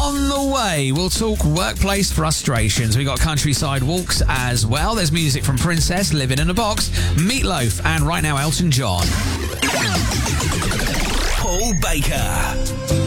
On the way, we'll talk workplace frustrations. We got Countryside Walks as well. There's music from Princess, Living in a Box, Meatloaf, and right now Elton John. Paul Baker.